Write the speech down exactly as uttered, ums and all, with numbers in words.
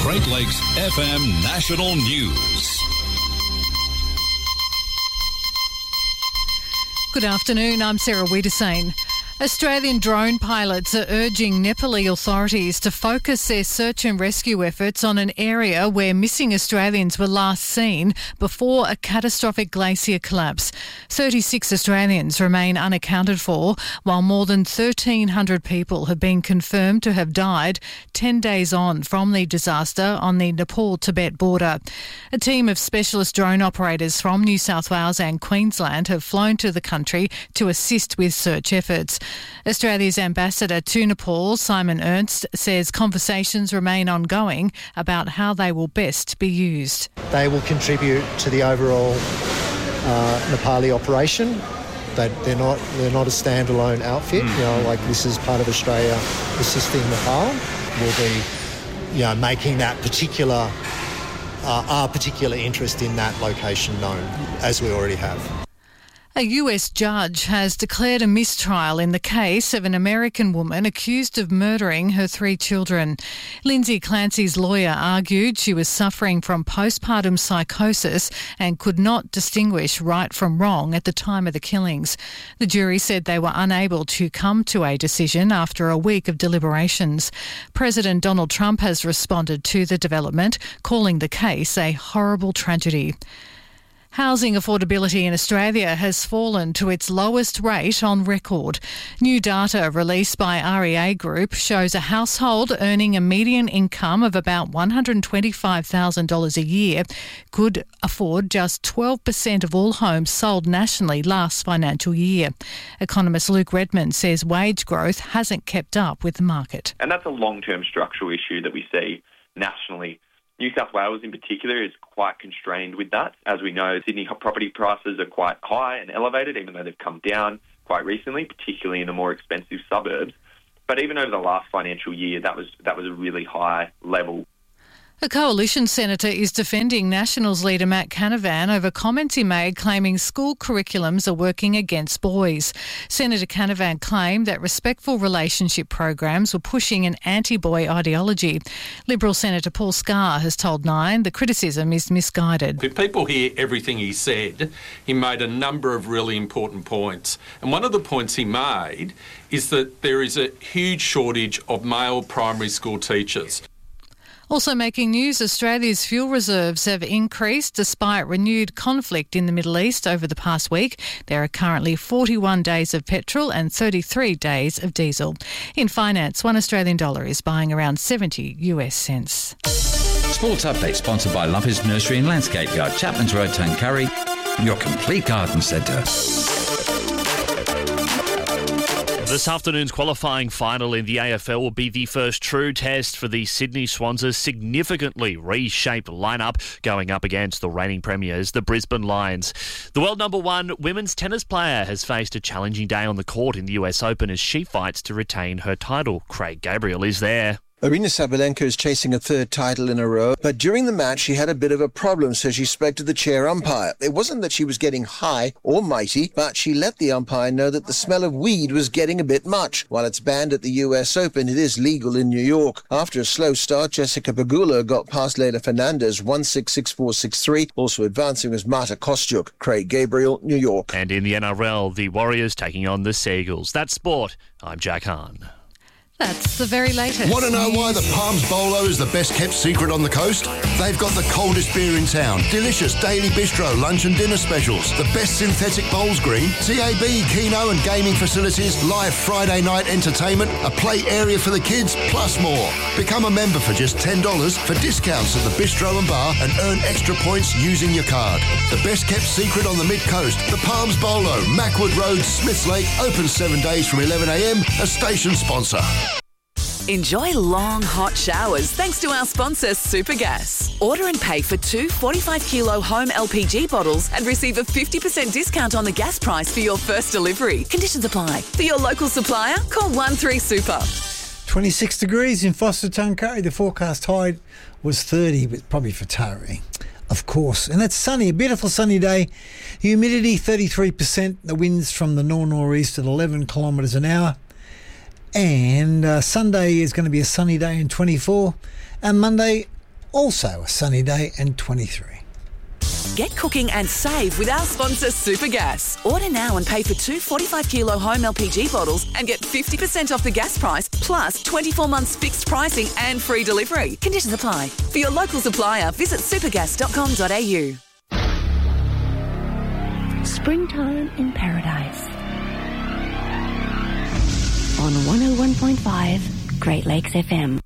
Great Lakes F M National News. Good afternoon, I'm Sarah Wiedersane. Australian drone pilots are urging Nepali authorities to focus their search and rescue efforts on an area where missing Australians were last seen before a catastrophic glacier collapse. thirty-six Australians remain unaccounted for, while more than thirteen hundred people have been confirmed to have died ten days on from the disaster on the Nepal-Tibet border. A team of specialist drone operators from New South Wales and Queensland have flown to the country to assist with search efforts. Australia's ambassador to Nepal, Simon Ernst, says conversations remain ongoing about how they will best be used. They will contribute to the overall uh, Nepali operation. They, they're not they're not a standalone outfit. Mm. You know, like this is part of Australia assisting Nepal. We'll be, you know, making that particular uh, our particular interest in that location known, as we already have. A U S judge has declared a mistrial in the case of an American woman accused of murdering her three children. Lindsay Clancy's lawyer argued she was suffering from postpartum psychosis and could not distinguish right from wrong at the time of the killings. The jury said they were unable to come to a decision after a week of deliberations. President Donald Trump has responded to the development, calling the case a horrible tragedy. Housing affordability in Australia has fallen to its lowest rate on record. New data released by R E A Group shows a household earning a median income of about one hundred twenty-five thousand dollars a year could afford just twelve percent of all homes sold nationally last financial year. Economist Luke Redmond says wage growth hasn't kept up with the market. And that's a long-term structural issue that we see nationally. New South Wales in particular is quite constrained with that. As we know, Sydney property prices are quite high and elevated, even though they've come down quite recently, particularly in the more expensive suburbs. But even over the last financial year, that was that was a really high level. A coalition senator is defending Nationals leader Matt Canavan over comments he made claiming school curriculums are working against boys. Senator Canavan claimed that respectful relationship programs were pushing an anti-boy ideology. Liberal Senator Paul Scar has told Nine the criticism is misguided. If people hear everything he said, he made a number of really important points. And one of the points he made is that there is a huge shortage of male primary school teachers. Also making news, Australia's fuel reserves have increased despite renewed conflict in the Middle East over the past week. There are currently forty-one days of petrol and thirty-three days of diesel. In finance, one Australian dollar is buying around seventy US cents. Sports update sponsored by Lumpers Nursery and Landscape Yard, Chapman's Road, Tuncurry, your complete garden centre. This afternoon's qualifying final in the A F L will be the first true test for the Sydney Swans' significantly reshaped lineup going up against the reigning premiers, the Brisbane Lions. The world number one women's tennis player has faced a challenging day on the court in the U S Open as she fights to retain her title. Craig Gabriel is there. Aryna Sabalenka is chasing a third title in a row, but during the match she had a bit of a problem, so she spoke to the chair umpire. It wasn't that she was getting high or mighty, but she let the umpire know that the smell of weed was getting a bit much. While it's banned at the U S Open, it is legal in New York. After a slow start, Jessica Pegula got past Leylah Fernandez one six six four six three. Also advancing was Marta Kostyuk. Craig Gabriel, New York. And in the N R L, the Warriors taking on the Seagulls. That's sport. I'm Jack Hahn. That's the very latest. Want to know why the Palms Bolo is the best kept secret on the coast? They've got the coldest beer in town, delicious daily bistro lunch and dinner specials, the best synthetic bowls green, T A B, Keno and gaming facilities, live Friday night entertainment, a play area for the kids, plus more. Become a member for just ten dollars for discounts at the bistro and bar and earn extra points using your card. The best kept secret on the mid-coast, the Palms Bolo, Mackwood Road, Smiths Lake, open seven days from eleven a m, a station sponsor. Enjoy long, hot showers thanks to our sponsor, Supergas. Order and pay for two forty-five kilo home L P G bottles and receive a fifty percent discount on the gas price for your first delivery. Conditions apply. For your local supplier, call one three super. twenty-six degrees in Foster Tuncurry. The forecast high was thirty, but probably for Taree, of course. And it's sunny, a beautiful sunny day. Humidity thirty-three percent. The winds from the nor'-nor'east at eleven kilometres an hour. And uh, Sunday is going to be a sunny day in twenty-four. And Monday, Also a sunny day and twenty-three. Get cooking and save with our sponsor Supergas. Order now and pay for two forty-five kilo home L P G bottles and get fifty percent off the gas price plus twenty-four months fixed pricing and free delivery. Conditions apply. For your local supplier, visit supergas dot com dot a u. Springtime in Paradise. On one oh one point five Great Lakes F M.